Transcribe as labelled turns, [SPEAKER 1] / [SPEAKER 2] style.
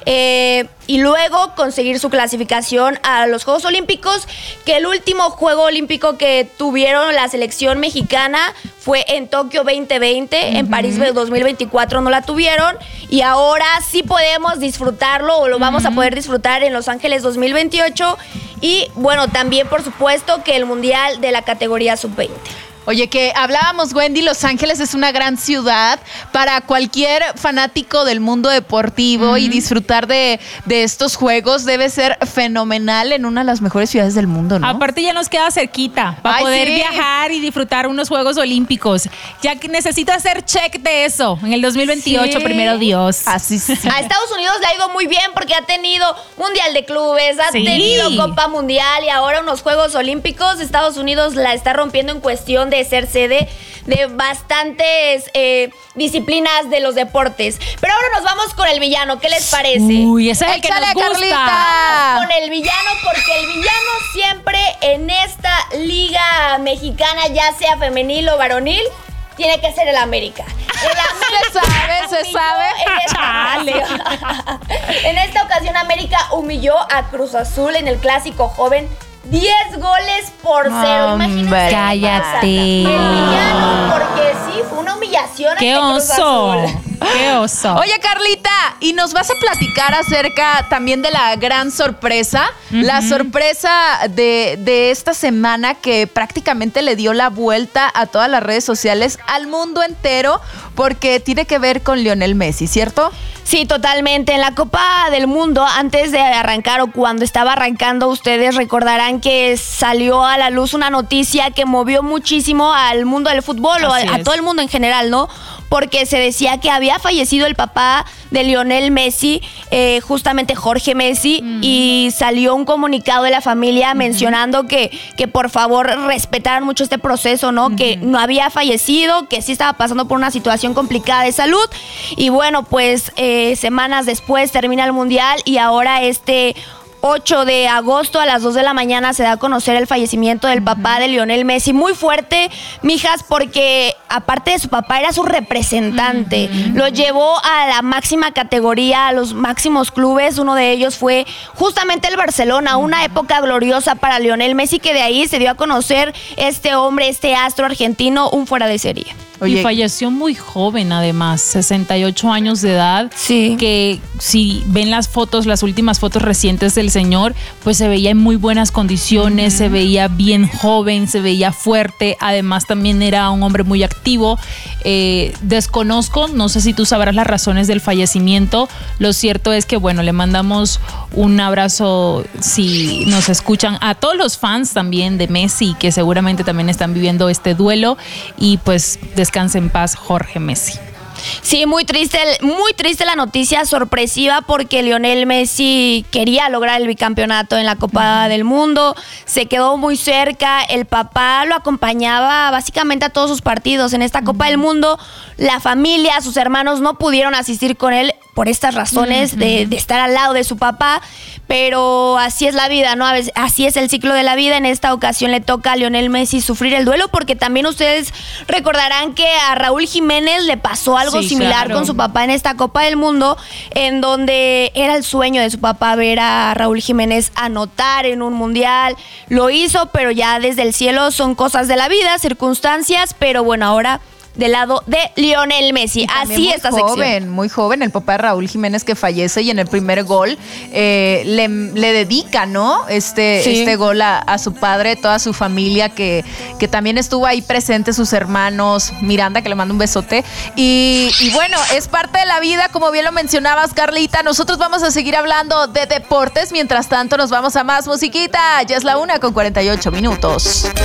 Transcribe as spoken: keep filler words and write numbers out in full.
[SPEAKER 1] eh, y luego conseguir su clasificación a los Juegos Olímpicos, que el último Juego Olímpico que tuvieron la selección mexicana fue en Tokio veinte veinte, uh-huh. en París dos mil veinticuatro no la tuvieron, y ahora sí podemos disfrutarlo, o lo uh-huh. vamos a poder disfrutar en Los Ángeles dos mil veintiocho, y bueno, también por supuesto que el Mundial de la categoría sub veinte.
[SPEAKER 2] Oye, que hablábamos, Wendy, Los Ángeles es una gran ciudad para cualquier fanático del mundo deportivo, uh-huh. y disfrutar de, de estos juegos debe ser fenomenal en una de las mejores ciudades del mundo, ¿no?
[SPEAKER 3] Aparte ya nos queda cerquita para
[SPEAKER 2] Ay,
[SPEAKER 3] poder
[SPEAKER 2] sí.
[SPEAKER 3] viajar y disfrutar unos Juegos Olímpicos. Ya que necesito hacer check de eso en el dos mil veintiocho, sí. primero Dios.
[SPEAKER 2] Así sí.
[SPEAKER 1] A Estados Unidos le ha ido muy bien porque ha tenido Mundial de Clubes, ha sí. tenido Copa Mundial y ahora unos Juegos Olímpicos. Estados Unidos la está rompiendo en cuestión de de ser sede de bastantes eh, disciplinas de los deportes. Pero ahora nos vamos con el villano. ¿Qué les parece?
[SPEAKER 3] Uy, ese es el que nos gusta.
[SPEAKER 2] Carlita.
[SPEAKER 1] Con el villano, porque el villano siempre en esta liga mexicana, ya sea femenil o varonil, tiene que ser el América. El
[SPEAKER 2] América se sabe, se sabe.
[SPEAKER 1] En esta, en esta ocasión América humilló a Cruz Azul en el clásico joven diez goles por cero. Imagínate.
[SPEAKER 3] Cállate.
[SPEAKER 1] El villano, porque sí, fue una humillación.
[SPEAKER 3] ¡Qué oso! ¡Qué oso!
[SPEAKER 2] Oye, Carlita, y nos vas a platicar acerca también de la gran sorpresa, uh-huh. la sorpresa de, de esta semana que prácticamente le dio la vuelta a todas las redes sociales, al mundo entero, porque tiene que ver con Lionel Messi, ¿cierto?
[SPEAKER 1] Sí, totalmente. En la Copa del Mundo, antes de arrancar o cuando estaba arrancando, ustedes recordarán que salió a la luz una noticia que movió muchísimo al mundo del fútbol, Así o a, a todo el mundo en general, ¿no? Porque se decía que había fallecido el papá de Lionel Messi, eh, justamente Jorge Messi, mm. y salió un comunicado de la familia mm-hmm. mencionando que, que por favor respetaran mucho este proceso, ¿no? Mm-hmm. Que no había fallecido, que sí estaba pasando por una situación complicada de salud. Y bueno, pues eh, semanas después termina el Mundial y ahora este ocho de agosto a las dos de la mañana se da a conocer el fallecimiento del papá de Lionel Messi. Muy fuerte, mijas, porque aparte de su papá era su representante. Uh-huh. Lo llevó a la máxima categoría, a los máximos clubes. Uno de ellos fue justamente el Barcelona, una época gloriosa para Lionel Messi, que de ahí se dio a conocer este hombre, este astro argentino, un fuera de serie.
[SPEAKER 3] Oye. Y falleció muy joven, además, sesenta y ocho años de edad.
[SPEAKER 1] Sí.
[SPEAKER 3] Que si ven las fotos, las últimas fotos recientes del señor, pues se veía en muy buenas condiciones, uh-huh. se veía bien joven, se veía fuerte. Además, también era un hombre muy activo. Eh, desconozco, no sé si tú sabrás las razones del fallecimiento. Lo cierto es que, bueno, le mandamos un abrazo, si nos escuchan, a todos los fans también de Messi, que seguramente también están viviendo este duelo. Y pues, descanse en paz, Jorge Messi.
[SPEAKER 1] Sí, muy triste, muy triste la noticia, sorpresiva, porque Lionel Messi quería lograr el bicampeonato en la Copa uh-huh. del Mundo, se quedó muy cerca, el papá lo acompañaba básicamente a todos sus partidos en esta Copa uh-huh. del Mundo, la familia, sus hermanos no pudieron asistir con él por estas razones uh-huh. de, de estar al lado de su papá, pero así es la vida, ¿no? A veces, así es el ciclo de la vida. En esta ocasión le toca a Lionel Messi sufrir el duelo, porque también ustedes recordarán que a Raúl Jiménez le pasó algo sí, similar claro. con su papá en esta Copa del Mundo, en donde era el sueño de su papá ver a Raúl Jiménez anotar en un mundial. Lo hizo, pero ya desde el cielo son cosas de la vida, circunstancias, pero bueno, ahora del lado de Lionel Messi. Así esta sección.
[SPEAKER 2] Muy joven, muy joven, el papá de Raúl Jiménez, que fallece, y en el primer gol eh, le, le dedica, ¿no? Este, sí. este gol a, a su padre, toda su familia, que, que también estuvo ahí presente, sus hermanos, Miranda, que le manda un besote. Y, y bueno, es parte de la vida, como bien lo mencionabas, Carlita. Nosotros vamos a seguir hablando de deportes. Mientras tanto, nos vamos a más musiquita. Ya es la una con cuarenta y ocho minutos.